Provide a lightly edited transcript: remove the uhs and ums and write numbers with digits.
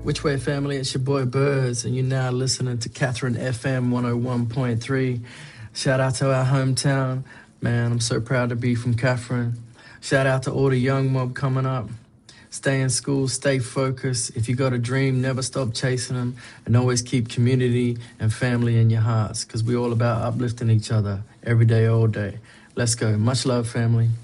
Which way, family? It's your boy Birds, and you're now listening to Catherine FM 101.3. Shout out to our hometown. Man, I'm so proud to be from Catherine. Shout out to all the young mob coming up. Stay in school, stay focused. If you got a dream, never stop chasing them, and always keep community and family in your hearts, because we're all about uplifting each other every day, all day. Let's go. Much love, family.